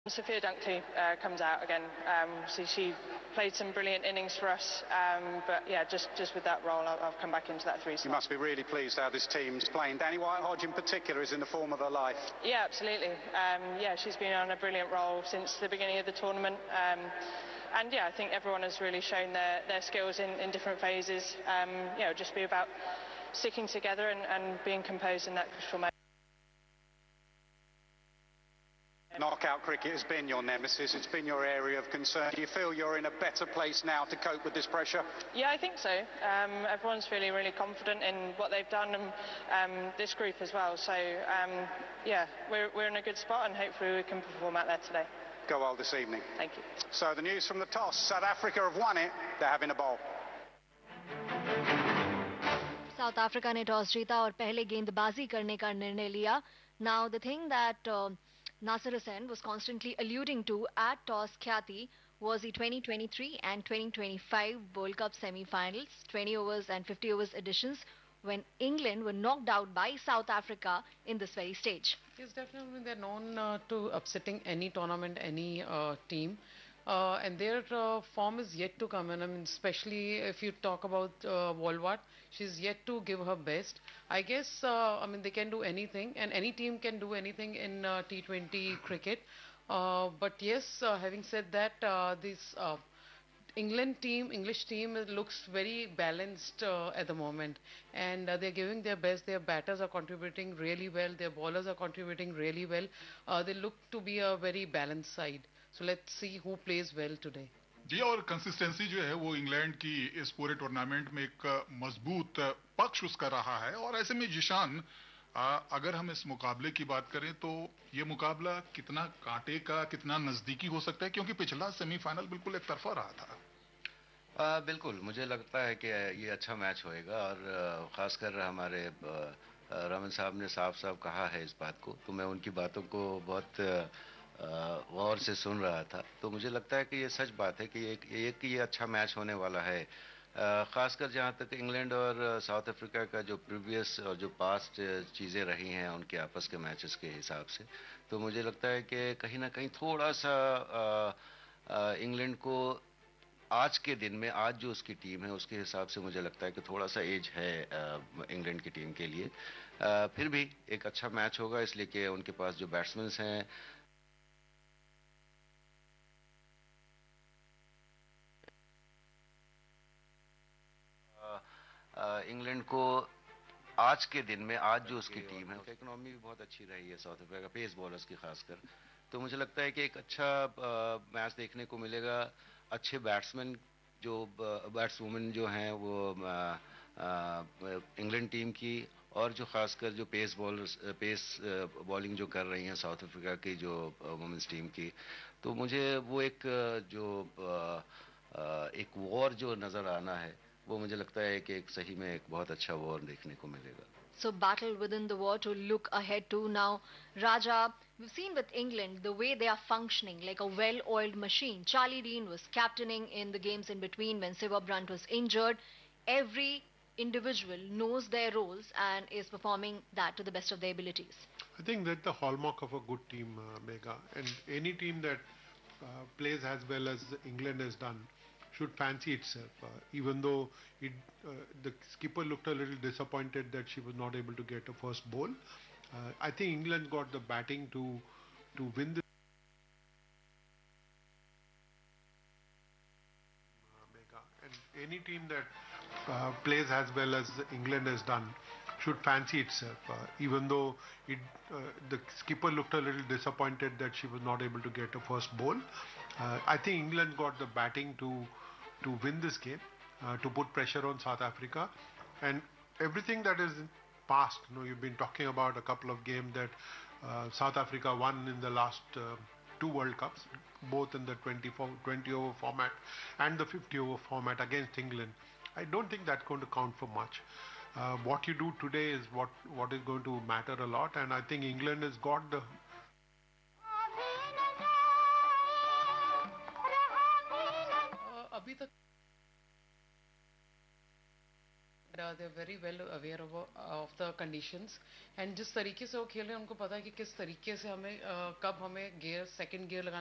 Sophia Dunkley comes out again. So she played some brilliant innings for us, but yeah, just with that role, I've come back into that three slot. You must be really pleased how this team's playing. Danni White-Hodge in particular is in the form of her life. Yeah, absolutely. Yeah, she's been on a brilliant role since the beginning of the tournament. And yeah, I think everyone has really shown their skills in different phases. It'll just be about sticking together and being composed in that crucial moment. Knockout cricket has been your nemesis, it's been your area of concern. Do you feel you're in a better place now to cope with this pressure? Yeah, I think so. Everyone's feeling really confident in what they've done, and this group as well. So yeah, we're in a good spot, and hopefully we can perform out there today. Go well this evening. Thank you. So the news from the toss, South Africa have won it, they're having a bowl. South Africa ने toss जीता और पहले गेंदबाजी करने का निर्णय लिया. Now the thing that Nasir Hussain was constantly alluding to at toss Khyati was the 2023 and 2025 World Cup semi-finals, 20 overs and 50 overs editions, when England were knocked out by South Africa in this very stage. Yes, definitely they're known to upsetting any tournament, any team. And their form is yet to come, and I mean, especially if you talk about Wolwart, she's yet to give her best. I guess, I mean, they can do anything, and any team can do anything in T20 cricket. But yes, having said that, this English team looks very balanced at the moment, and they're giving their best. Their batters are contributing really well. Their bowlers are contributing really well. They look to be a very balanced side. So let's see who plays well today. जी, और consistency जो है वो England की इस पूरे tournament में एक मजबूत पक्ष उसका रहा है. और ऐसे में जिशान, अगर हम इस मुकाबले की बात करें तो ये मुकाबला कितना कांटे का, कितना नजदीकी हो सकता है, क्योंकि पिछला सेमीफाइनल बिल्कुल एक तरफा रहा था. बिल्कुल, मुझे लगता है कि ये अच्छा मैच होएगा, और खासकर हमारे रमन साहब ने साफ साफ कहा है इस बात को, तो मैं उनकी बातों को बहुत गौर से सुन रहा था. तो मुझे लगता है कि ये सच बात है कि एक ये अच्छा मैच होने वाला है. ख़ासकर जहाँ तक इंग्लैंड और साउथ अफ्रीका का जो प्रीवियस और जो पास्ट चीज़ें रही हैं उनके आपस के मैचेस के हिसाब से, तो मुझे लगता है कि कहीं ना कहीं थोड़ा सा इंग्लैंड को आज के दिन में, आज जो उसकी टीम है उसके हिसाब से मुझे लगता है कि थोड़ा सा एज है इंग्लैंड की टीम के लिए. फिर भी एक अच्छा मैच होगा, इसलिए कि उनके पास जो बैट्समैन हैं, इंग्लैंड को आज के दिन में, आज जो उसकी टीम है, इकोनॉमी भी बहुत अच्छी रही है साउथ अफ्रीका, पेस बॉलर्स की खासकर. तो मुझे लगता है कि एक अच्छा मैच देखने को मिलेगा. अच्छे बैट्समैन, जो बैट्सवुमेन जो हैं वो इंग्लैंड टीम की, और जो खासकर जो पेस बॉलिंग जो कर रही हैं साउथ अफ्रीका की जो वुमेन्स टीम की, तो मुझे वो एक वॉर जो नज़र आना है, वो मुझे लगता है कि एक सही में एक बहुत अच्छा वॉर देखने को मिलेगा. So battle within the war to look ahead to. Now, Raja, we've seen with England the way they are functioning like a well-oiled machine. Charlie Dean was captaining in the games in between when Siva Brunt was injured. Every individual knows their roles and is performing that to the best of their abilities. I think that's the hallmark of a good team, Megha. And any team that plays as well as England has done should fancy itself, even though the skipper looked a little disappointed that she was not able to get a first ball. I think England got the batting to win this. And any team that plays as well as England has done should fancy itself, even though the skipper looked a little disappointed that she was not able to get a first ball. I think England got the batting to win this game, to put pressure on South Africa, and everything that is past. You've been talking about a couple of games that South Africa won in the last two World Cups, both in the 20 over format and the 50 over format against England. I don't think that's going to count for much. What you do today is what is going to matter a lot, and I think England has got the अभी तक they are very well aware of the conditions and जिस तरीके से वो खेल रहे हैं उनको पता है कि किस तरीके से हमें कब हमें गियर सेकंड गियर लगाना